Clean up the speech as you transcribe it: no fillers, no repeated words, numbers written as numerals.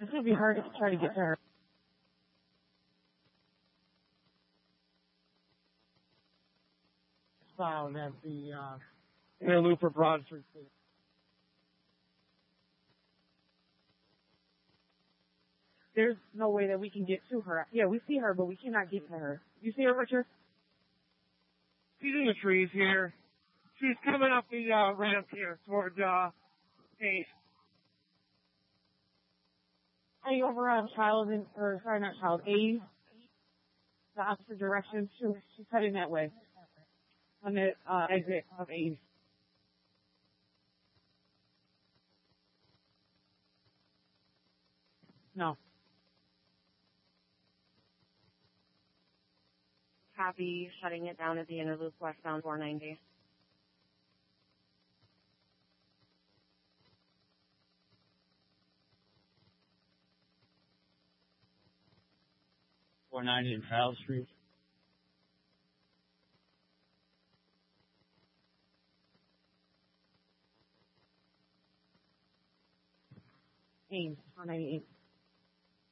It's going to be hard to try to get to her. Found at the inner loop for Broad Street. There's no way that we can get to her. Yeah, we see her, but we cannot get to her. You see her, Richard? She's in the trees here. She's coming up the ramp here toward Ace. Hey, over on A's, the opposite direction. She's heading that way. On the exit of A's. No. Copy, shutting it down at the inner loop westbound 490. .490 in Kyle Street. Ames, 498.